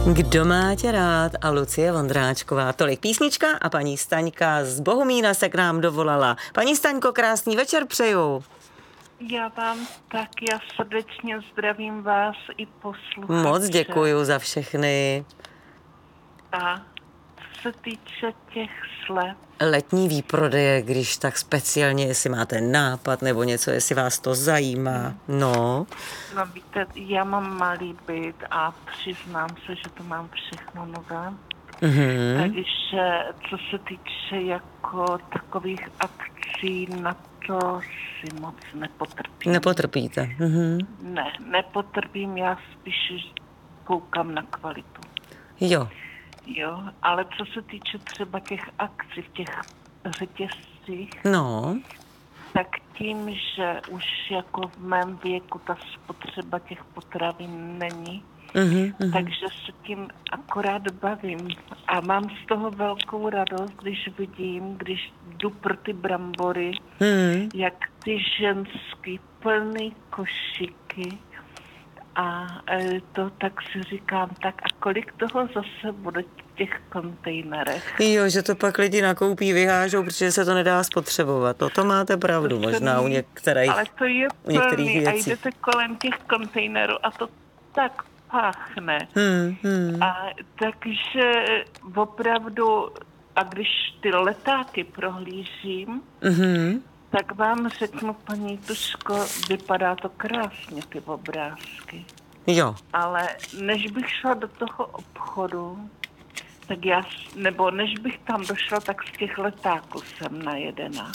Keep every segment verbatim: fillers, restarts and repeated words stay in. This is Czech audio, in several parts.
Kdo má tě rád a Lucie Vondráčková. Tolik písnička a paní Staňka z Bohumína se k nám dovolala. Paní Staňko, krásný večer přeju. Já vám taky a srdečně zdravím vás i posluchače. Moc děkuju za všechny. A co se týče těch slev. Letní výprodeje, když tak speciálně, jestli máte nápad nebo něco, jestli vás to zajímá. No. No víte, já mám malý byt a přiznám se, že to mám všechno nové. Mm-hmm. Takže co se týče jako takových akcí, na to si moc nepotrpím. Nepotrpíte. Mm-hmm. Ne, nepotrpím, já spíš koukám na kvalitu. Jo. Jo, ale co se týče třeba těch akcí v těch řetězcích, no. tak tím, že už jako v mém věku ta spotřeba těch potravin není, mm-hmm, mm-hmm. takže se tím akorát bavím. A mám z toho velkou radost, když vidím, když jdu pro ty brambory, mm-hmm. jak ty ženský plný košíky, a to tak si říkám, tak a kolik toho zase bude v těch kontejnerech? Jo, že to pak lidi nakoupí, vyhážou, protože se to nedá spotřebovat. No to máte pravdu, to možná u některých, ale to je u některých plný, věcí. A jdete kolem těch kontejnerů a to tak páchne. Hmm, hmm. A takže opravdu, a když ty letáky prohlížím, mm-hmm. tak vám řeknu, paní Tuško, vypadá to krásně, ty obrázky. Jo. Ale než bych šla do toho obchodu, tak já, nebo než bych tam došla, tak z těch letáků jsem najedená.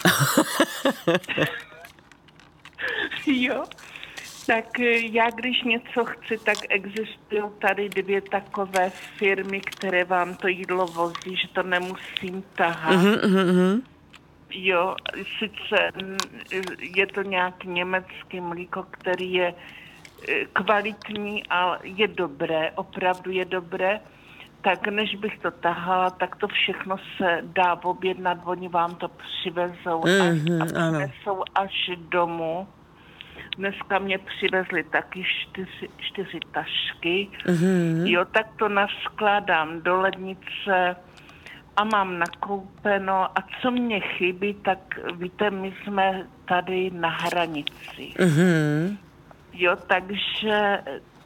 Jo. Tak já, když něco chci, tak existují tady dvě takové firmy, které vám to jídlo vozí, že to nemusím tahat. Mm-hmm, mm-hmm. Jo, sice je to nějaký německý mlíko, který je kvalitní a je dobré, opravdu je dobré, tak než bych to tahala, tak to všechno se dá objednat, oni vám to přivezou mm-hmm, až, a přivezou až domů. Dneska mě přivezli taky čtyři, čtyři tašky, mm-hmm. jo, tak to naskládám do lednice a mám nakoupeno. A co mě chybí, tak víte, my jsme tady na hranici. Mm-hmm. Jo, takže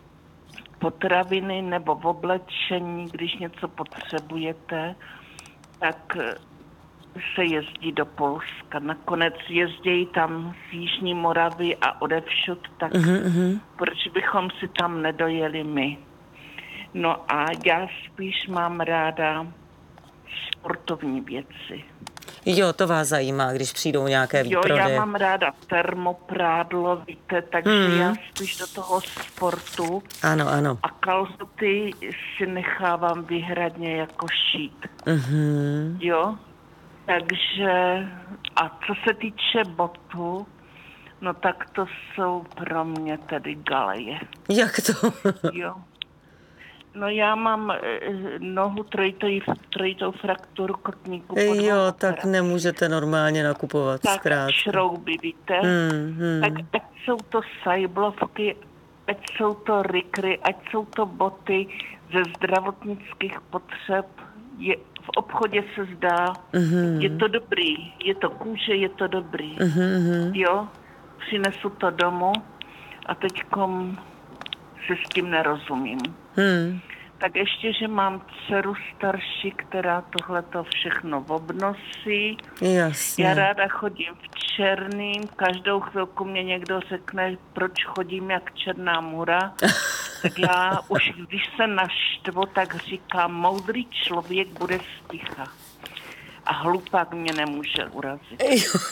potraviny nebo v oblečení, když něco potřebujete, tak se jezdí do Polska. Nakonec jezdí tam z Jižní Moravy a odevšud, tak mm-hmm. proč bychom si tam nedojeli my? No a já spíš mám ráda sportovní věci. Jo, to vás zajímá, když přijdou nějaké výprodeje. Jo, já mám ráda termoprádlo, víte, takže mm. já spíš do toho sportu. Ano, ano. A kalhoty si nechávám vyhradně jako šít. Mm-hmm. Jo, takže a co se týče botů, no tak to jsou pro mě tedy galeje. Jak to? Jo. No já mám nohu trojitou, trojitou frakturu kotníku. Jo, tak nemůžete normálně nakupovat. Tak zkrátce. Šrouby, víte. Hmm, hmm. Tak ať jsou to sajblovky, ať jsou to rykry, ať jsou to boty ze zdravotnických potřeb. Je, v obchodě se zdá, mm-hmm. je to dobrý, je to kůže, je to dobrý. Mm-hmm. Jo, přinesu to domů a teďkom se s tím nerozumím. Hmm. Tak ještě, že mám dceru starší, která tohleto všechno obnosí. Jasně. Já ráda chodím v černým, každou chvilku mě někdo řekne, proč chodím jak černá mura. Tak já už, když se naštvu, tak říkám, moudrý člověk bude sticha. A hlupák mě nemůže urazit.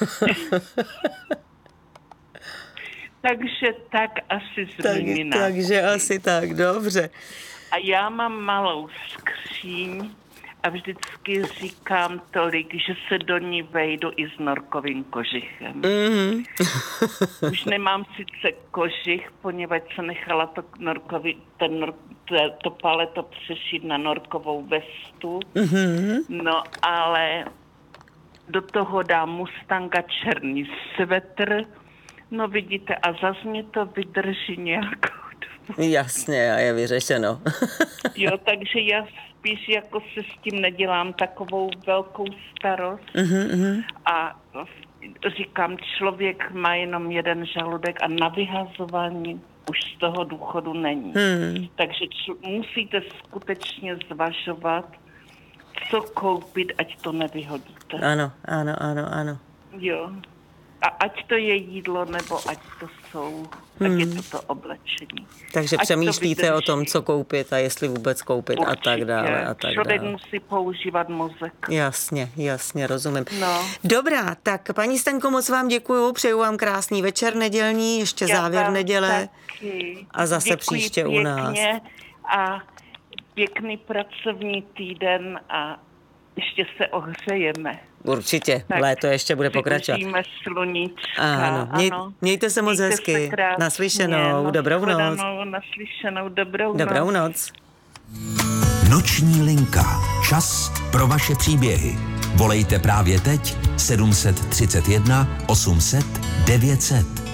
Takže tak asi z tak, mými nákupy. Takže asi tak, dobře. A já mám malou skříň a vždycky říkám tolik, že se do ní vejdu i s norkovým kožichem. Mm-hmm. Už nemám sice kožich, poněvadž se nechala to, norkový, ten, to, to paleto přešít na norkovou vestu. Mm-hmm. No ale do toho dám Mustanga černý svetr. No vidíte, a zas mě to vydrží nějakou dobu. Jasně, a je vyřešeno. Jo, takže já spíš jako se s tím nedělám takovou velkou starost. Uh-huh. A říkám, člověk má jenom jeden žaludek a na vyhazování už z toho důchodu není. Hmm. Takže čl- musíte skutečně zvažovat, co koupit, ať to nevyhodíte. Ano, ano, ano, ano. Jo. A ať to je jídlo, nebo ať to jsou, hmm. ať je to to oblečení. Takže ať přemýšlíte o tom, co koupit a jestli vůbec koupit. Určitě. A tak dále. A tak Člověk dále. musí používat mozek. Jasně, jasně, rozumím. No. Dobrá, tak paní Staňko, moc vám děkuju, přeju vám krásný večer nedělní, ještě Já závěr neděle. Taky. A zase Děkuji příště u nás. A pěkný pracovní týden a ještě se ohřejeme. Určitě, tak léto ještě bude pokračovat. Využijeme sluníčka. Ano, Měj, ano. mějte se moc Mějte hezky. Se krásně, naslyšenou, no, dobrou noc. Naslyšenou, dobrou, dobrou noc. noc. Noční linka. Čas pro vaše příběhy. Volejte právě teď sedm set třicet jedna osm set devět set.